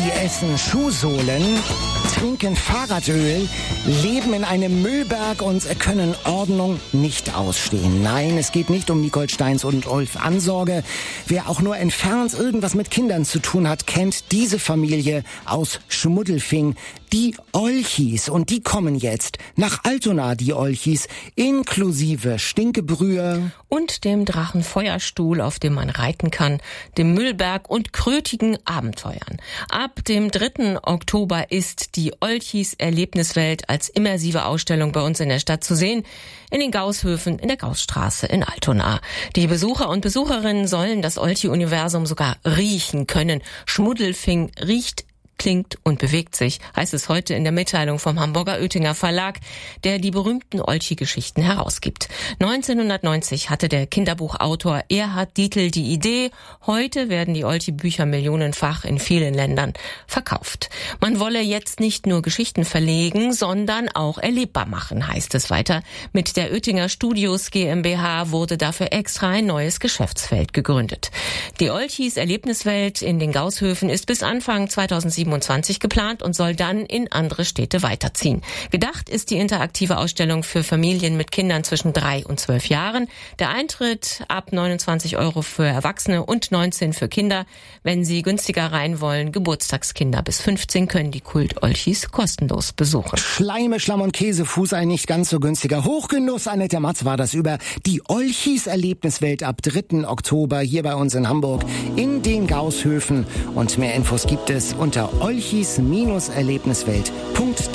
Sie essen Schuhsohlen, trinken Fahrradöl, leben in einem Müllberg und können Ordnung nicht ausstehen. Nein, es geht nicht um Nicole Steins und Ulf Ansorge. Wer auch nur entfernt irgendwas mit Kindern zu tun hat, kennt diese Familie aus Schmuddelfing. Die Olchis. Und die kommen jetzt nach Altona, die Olchis, inklusive Stinkebrühe und dem Drachenfeuerstuhl, auf dem man reiten kann, dem Müllberg und krötigen Abenteuern. Ab dem 3. Oktober ist die Olchis Erlebniswelt als immersive Ausstellung bei uns in der Stadt zu sehen, in den Gaushöfen in der Gaußstraße in Altona. Die Besucher und Besucherinnen sollen das Olchi-Universum sogar riechen können. Schmuddelfing riecht, klingt und bewegt sich, heißt es heute in der Mitteilung vom Hamburger Oetinger Verlag, der die berühmten Olchi-Geschichten herausgibt. 1990 hatte der Kinderbuchautor Erhard Dietl die Idee. Heute werden die Olchi-Bücher millionenfach in vielen Ländern verkauft. Man wolle jetzt nicht nur Geschichten verlegen, sondern auch erlebbar machen, heißt es weiter. Mit der Oetinger Studios GmbH wurde dafür extra ein neues Geschäftsfeld gegründet. Die Olchis Erlebniswelt in den Gaushöfen ist bis Anfang 2027 geplant und soll dann in andere Städte weiterziehen. Gedacht ist die interaktive Ausstellung für Familien mit Kindern zwischen 3 und 12 Jahren. Der Eintritt ab 29 € für Erwachsene und 19 für Kinder. Wenn Sie günstiger rein wollen, Geburtstagskinder bis 15 können die Kult-Olchis kostenlos besuchen. Schleime, Schlamm und Käsefuß, ein nicht ganz so günstiger Hochgenuss. Annette Matz war das über die Olchis Erlebniswelt ab 3. Oktober hier bei uns in Hamburg in den Gaushöfen. Und mehr Infos gibt es unter olchis-erlebniswelt.de.